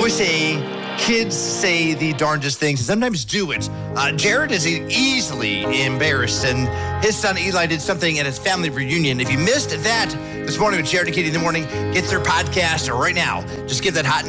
always say kids say the darndest things and sometimes do it. Jared is easily embarrassed, and his son Eli did something at his family reunion. If you missed that this morning with Jared and Katie in the morning, get their podcast right now. Just give that hot